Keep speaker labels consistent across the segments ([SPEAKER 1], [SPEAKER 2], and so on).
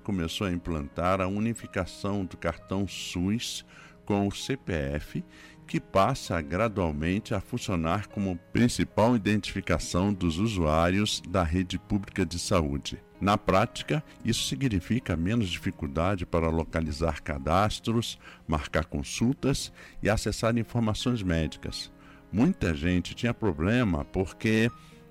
[SPEAKER 1] começou a implantar a unificação do cartão SUS com o CPF, que passa gradualmente a funcionar como principal identificação dos usuários da rede pública de saúde. Na prática, isso significa menos dificuldade para localizar cadastros, marcar consultas e acessar informações médicas. Muita gente tinha problema porque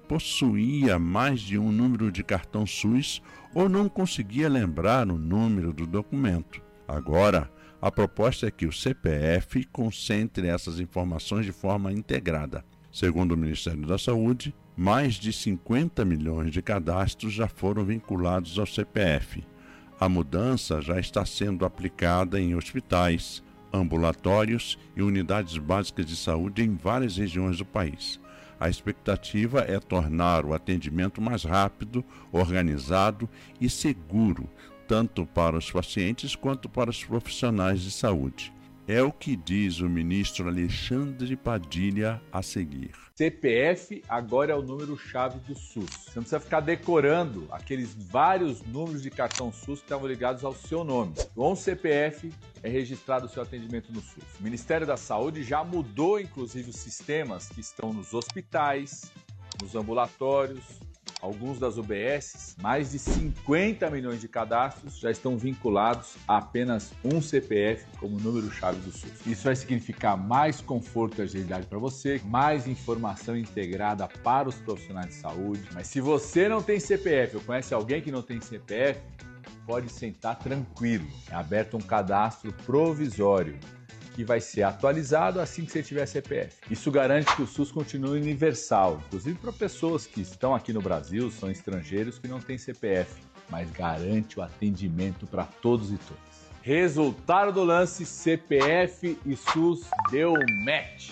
[SPEAKER 1] possuía mais de um número de cartão SUS ou não conseguia lembrar o número do documento. Agora, a proposta é que o CPF concentre essas informações de forma integrada. Segundo o Ministério da Saúde, mais de 50 milhões de cadastros já foram vinculados ao CPF. A mudança já está sendo aplicada em hospitais, ambulatórios e unidades básicas de saúde em várias regiões do país. A expectativa é tornar o atendimento mais rápido, organizado e seguro, tanto para os pacientes quanto para os profissionais de saúde. É o que diz o ministro Alexandre Padilha a seguir.
[SPEAKER 2] CPF agora é o número-chave do SUS. Você não precisa ficar decorando aqueles vários números de cartão SUS que estavam ligados ao seu nome. Com o CPF é registrado o seu atendimento no SUS. O Ministério da Saúde já mudou, inclusive, os sistemas que estão nos hospitais, nos ambulatórios, alguns das UBSs. Mais de 50 milhões de cadastros já estão vinculados a apenas um CPF como número-chave do SUS. Isso vai significar mais conforto e agilidade para você, mais informação integrada para os profissionais de saúde. Mas se você não tem CPF ou conhece alguém que não tem CPF, pode sentar tranquilo. É aberto um cadastro provisório que vai ser atualizado assim que você tiver CPF. Isso garante que o SUS continue universal, inclusive para pessoas que estão aqui no Brasil, são estrangeiros que não têm CPF, mas garante o atendimento para todos e todas. Resultado do lance: CPF e SUS deu match.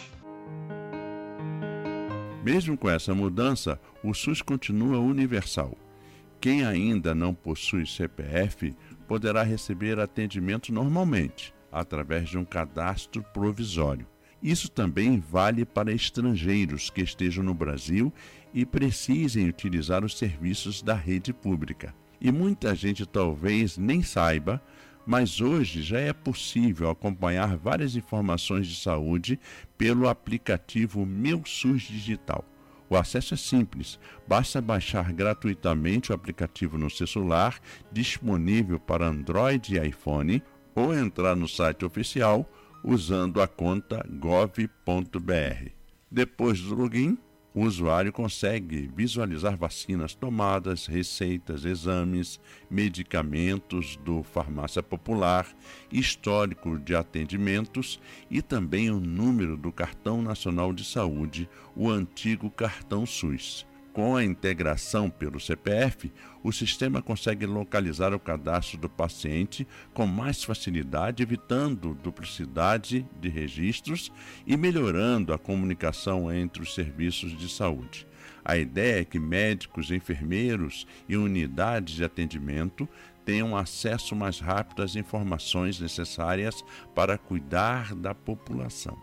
[SPEAKER 1] Mesmo com essa mudança, o SUS continua universal. Quem ainda não possui CPF poderá receber atendimento normalmente, através de um cadastro provisório. Isso também vale para estrangeiros que estejam no Brasil e precisem utilizar os serviços da rede pública. E muita gente talvez nem saiba, mas hoje já é possível acompanhar várias informações de saúde pelo aplicativo Meu SUS Digital. O acesso é simples, basta baixar gratuitamente o aplicativo no seu celular, disponível para Android e iPhone, ou entrar no site oficial usando a conta gov.br. Depois do login, o usuário consegue visualizar vacinas tomadas, receitas, exames, medicamentos do Farmácia Popular, histórico de atendimentos e também o número do Cartão Nacional de Saúde, o antigo Cartão SUS. Com a integração pelo CPF, o sistema consegue localizar o cadastro do paciente com mais facilidade, evitando duplicidade de registros e melhorando a comunicação entre os serviços de saúde. A ideia é que médicos, enfermeiros e unidades de atendimento tenham acesso mais rápido às informações necessárias para cuidar da população.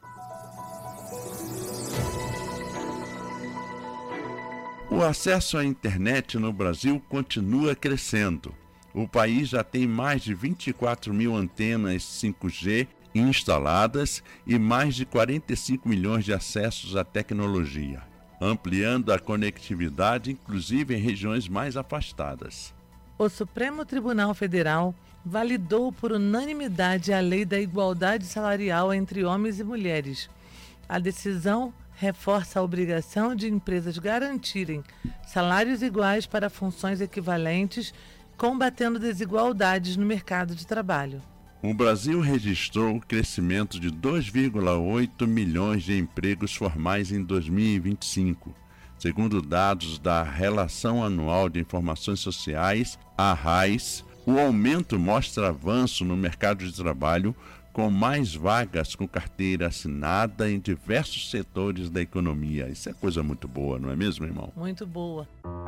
[SPEAKER 1] O acesso à internet no Brasil continua crescendo. O país já tem mais de 24 mil antenas 5G instaladas e mais de 45 milhões de acessos à tecnologia, ampliando a conectividade, inclusive em regiões mais afastadas.
[SPEAKER 3] O Supremo Tribunal Federal validou por unanimidade a Lei da Igualdade Salarial entre homens e mulheres. A decisão reforça a obrigação de empresas garantirem salários iguais para funções equivalentes, combatendo desigualdades no mercado de trabalho.
[SPEAKER 1] O Brasil registrou o crescimento de 2,8 milhões de empregos formais em 2025, segundo dados da Relação Anual de Informações Sociais, a RAIS. O aumento mostra avanço no mercado de trabalho, com mais vagas com carteira assinada em diversos setores da economia. Isso é coisa muito boa, não é mesmo, irmão?
[SPEAKER 3] Muito boa.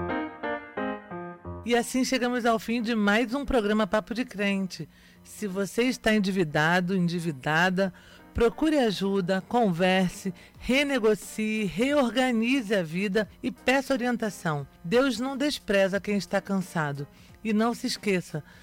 [SPEAKER 3] E assim chegamos ao fim de mais um programa Papo de Crente. Se você está endividado, endividada, procure ajuda, converse, renegocie, reorganize a vida e peça orientação. Deus não despreza quem está cansado. E não se esqueça,